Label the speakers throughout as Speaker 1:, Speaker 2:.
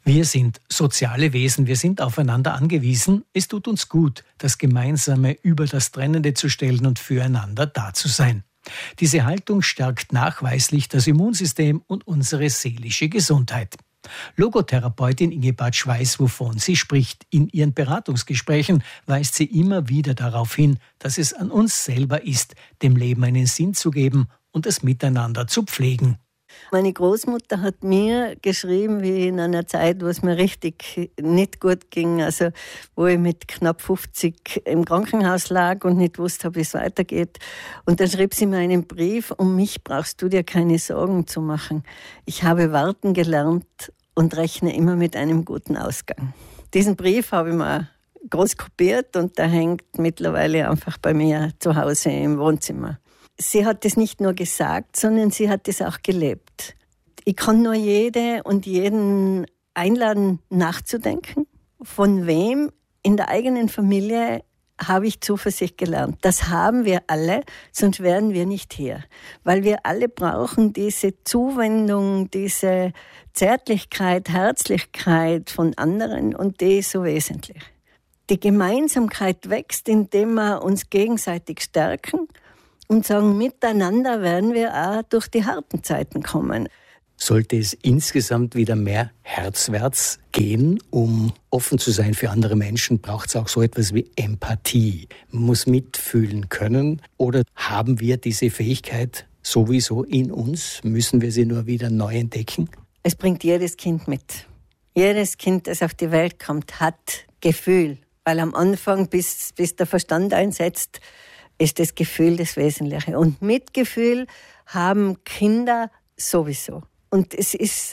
Speaker 1: Wir sind soziale Wesen, wir sind aufeinander angewiesen. Es tut uns gut, das Gemeinsame über das Trennende zu stellen und füreinander da zu sein. Diese Haltung stärkt nachweislich das Immunsystem und unsere seelische Gesundheit. Logotherapeutin Ingebhard Schweiß, wovon sie spricht. In ihren Beratungsgesprächen weist sie immer wieder darauf hin, dass es an uns selber ist, dem Leben einen Sinn zu geben und das Miteinander zu pflegen.
Speaker 2: Meine Großmutter hat mir geschrieben, wie in einer Zeit, wo es mir richtig nicht gut ging, also wo ich mit knapp 50 im Krankenhaus lag und nicht wusste, wie es weitergeht. Und dann schrieb sie mir einen Brief: Um mich brauchst du dir keine Sorgen zu machen. Ich habe warten gelernt und rechne immer mit einem guten Ausgang. Diesen Brief habe ich mir groß kopiert und der hängt mittlerweile einfach bei mir zu Hause im Wohnzimmer. Sie hat es nicht nur gesagt, sondern sie hat es auch gelebt. Ich kann nur jede und jeden einladen, nachzudenken. Von wem in der eigenen Familie habe ich Zuversicht gelernt? Das haben wir alle, sonst wären wir nicht hier. Weil wir alle brauchen diese Zuwendung, diese Zärtlichkeit, Herzlichkeit von anderen, und die ist so wesentlich. Die Gemeinsamkeit wächst, indem wir uns gegenseitig stärken und sagen, miteinander werden wir auch durch die harten Zeiten kommen.
Speaker 1: Sollte es insgesamt wieder mehr herzwärts gehen, um offen zu sein für andere Menschen, braucht es auch so etwas wie Empathie. Man muss mitfühlen können. Oder haben wir diese Fähigkeit sowieso in uns? Müssen wir sie nur wieder neu entdecken?
Speaker 2: Es bringt jedes Kind mit. Jedes Kind, das auf die Welt kommt, hat Gefühl. Weil am Anfang, bis der Verstand einsetzt, ist das Gefühl das Wesentliche. Und Mitgefühl haben Kinder sowieso. Und es ist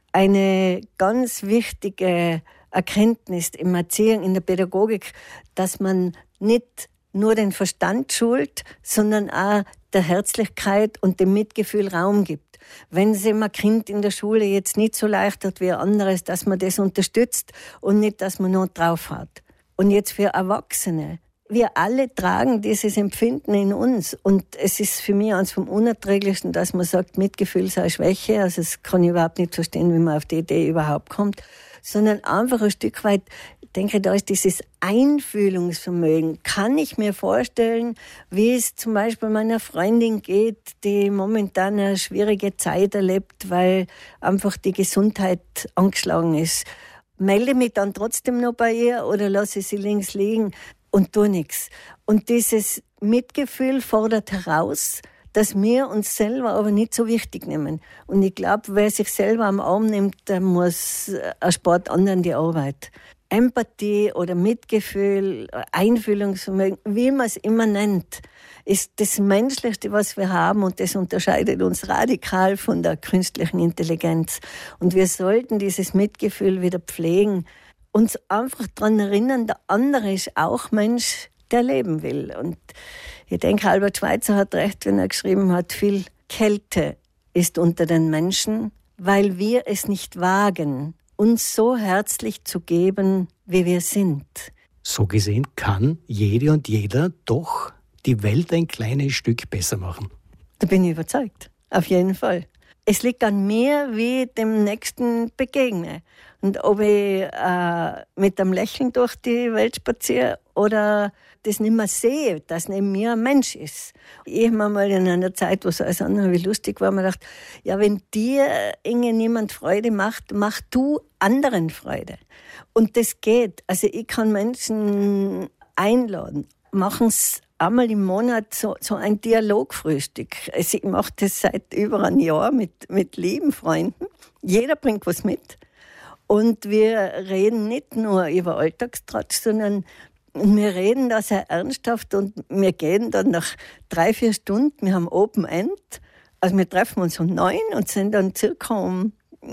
Speaker 2: eine ganz wichtige Erkenntnis im Erziehung, in der Pädagogik, dass man nicht nur den Verstand schult, sondern auch der Herzlichkeit und dem Mitgefühl Raum gibt. Wenn es einem Kind in der Schule jetzt nicht so leicht hat wie ein anderes, dass man das unterstützt und nicht, dass man noch drauf hat. Und jetzt für Erwachsene. Wir alle tragen dieses Empfinden in uns. Und es ist für mich eines vom Unerträglichsten, dass man sagt, Mitgefühl sei Schwäche. Also das kann ich überhaupt nicht verstehen, wie man auf die Idee überhaupt kommt. Sondern einfach ein Stück weit, ich denke, da ist dieses Einfühlungsvermögen. Kann ich mir vorstellen, wie es zum Beispiel meiner Freundin geht, die momentan eine schwierige Zeit erlebt, weil einfach die Gesundheit angeschlagen ist. Melde mich dann trotzdem noch bei ihr oder lasse sie links liegen und tu nichts. Und dieses Mitgefühl fordert heraus, dass wir uns selber aber nicht so wichtig nehmen. Und ich glaube, wer sich selber am Arm nimmt, der muss erspart anderen die Arbeit. Empathie oder Mitgefühl, Einfühlungsvermögen, wie man es immer nennt, ist das Menschlichste, was wir haben, und das unterscheidet uns radikal von der künstlichen Intelligenz. Und wir sollten dieses Mitgefühl wieder pflegen, uns einfach daran erinnern, der andere ist auch Mensch, der leben will. Und ich denke, Albert Schweitzer hat recht, wenn er geschrieben hat, viel Kälte ist unter den Menschen, weil wir es nicht wagen, uns so herzlich zu geben, wie wir sind.
Speaker 1: So gesehen kann jede und jeder doch die Welt ein kleines Stück besser machen.
Speaker 2: Da bin ich überzeugt, auf jeden Fall. Es liegt an mir, wie ich dem Nächsten begegne. Und ob ich mit einem Lächeln durch die Welt spaziere oder das nicht mehr sehe, dass neben mir ein Mensch ist. Ich habe mir mal in einer Zeit, wo es alles andere wie lustig war, mir gedacht, ja, wenn dir niemand Freude macht, mach du anderen Freude. Und das geht. Also ich kann Menschen einladen, machen es einmal im Monat so ein Dialogfrühstück. Also ich mache das seit über einem Jahr mit lieben Freunden. Jeder bringt was mit. Und wir reden nicht nur über Alltagstratsch, sondern wir reden da sehr ernsthaft, und wir gehen dann nach 3-4 Stunden, wir haben Open End, also wir treffen uns um 9 und sind dann circa um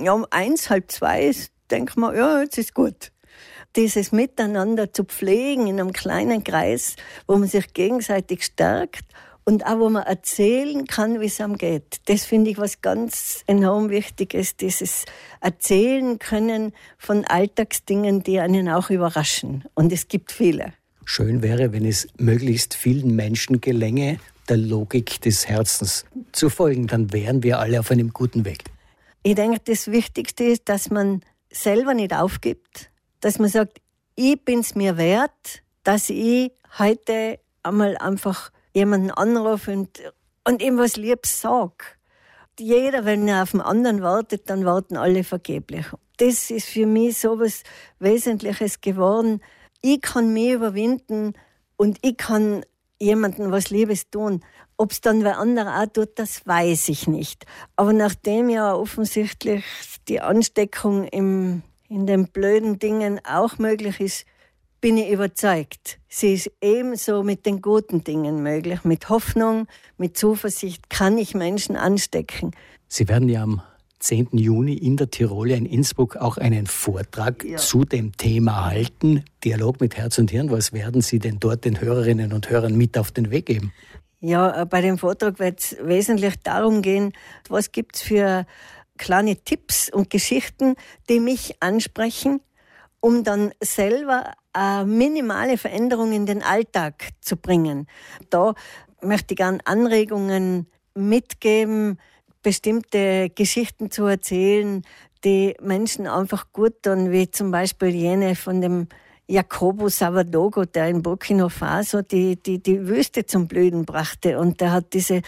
Speaker 2: 1, halb 2, denken wir, ja, jetzt ist gut. Dieses Miteinander zu pflegen in einem kleinen Kreis, wo man sich gegenseitig stärkt und auch wo man erzählen kann, wie es einem geht. Das finde ich was ganz enorm Wichtiges, dieses Erzählen können von Alltagsdingen, die einen auch überraschen. Und es gibt viele.
Speaker 1: Schön wäre, wenn es möglichst vielen Menschen gelänge, der Logik des Herzens zu folgen. Dann wären wir alle auf einem guten Weg.
Speaker 2: Ich denke, das Wichtigste ist, dass man selber nicht aufgibt, dass man sagt, ich bin's mir wert, dass ich heute einmal einfach jemanden anrufe und ihm was Liebes sag. Jeder, wenn er auf den anderen wartet, dann warten alle vergeblich. Das ist für mich so was Wesentliches geworden. Ich kann mich überwinden und ich kann jemandem was Liebes tun. Ob es dann wer anderer auch tut, das weiß ich nicht. Aber nachdem ja offensichtlich die Ansteckung in den blöden Dingen auch möglich ist, bin ich überzeugt. Sie ist ebenso mit den guten Dingen möglich. Mit Hoffnung, mit Zuversicht kann ich Menschen anstecken.
Speaker 1: Sie werden ja am 10. Juni in der Tirolia in Innsbruck auch einen Vortrag zu dem Thema halten. Dialog mit Herz und Hirn. Was werden Sie denn dort den Hörerinnen und Hörern mit auf den Weg geben?
Speaker 2: Ja, bei dem Vortrag wird es wesentlich darum gehen, was gibt es für kleine Tipps und Geschichten, die mich ansprechen, um dann selber eine minimale Veränderung in den Alltag zu bringen. Da möchte ich gerne Anregungen mitgeben, bestimmte Geschichten zu erzählen, die Menschen einfach gut tun, wie zum Beispiel jene von dem Jacobo Savadogo, der in Burkina Faso die Wüste zum Blühen brachte. Und der hat diese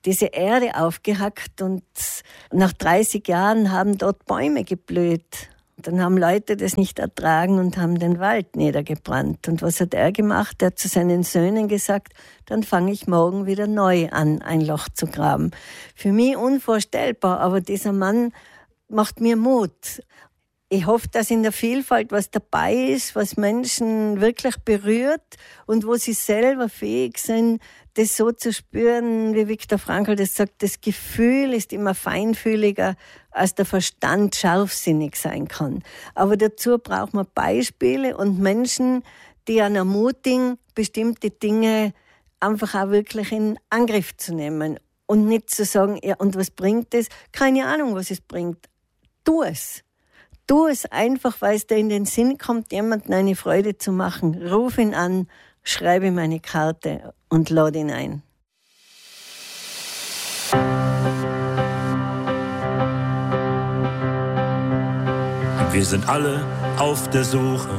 Speaker 2: Erde aufgehackt und nach 30 Jahren haben dort Bäume geblüht. Dann haben Leute das nicht ertragen und haben den Wald niedergebrannt. Und was hat er gemacht? Er hat zu seinen Söhnen gesagt, dann fange ich morgen wieder neu an, ein Loch zu graben. Für mich unvorstellbar, aber dieser Mann macht mir Mut. Ich hoffe, dass in der Vielfalt was dabei ist, was Menschen wirklich berührt und wo sie selber fähig sind, das so zu spüren, wie Viktor Frankl das sagt, das Gefühl ist immer feinfühliger, als der Verstand scharfsinnig sein kann. Aber dazu braucht man Beispiele und Menschen, die einen ermutigen, bestimmte Dinge einfach auch wirklich in Angriff zu nehmen und nicht zu sagen, ja, und was bringt es? Keine Ahnung, was es bringt. Tu es. Tu es einfach, weil es dir in den Sinn kommt, jemandem eine Freude zu machen. Ruf ihn an, schreibe ihm eine Karte und lade ihn ein.
Speaker 3: Wir sind alle auf der Suche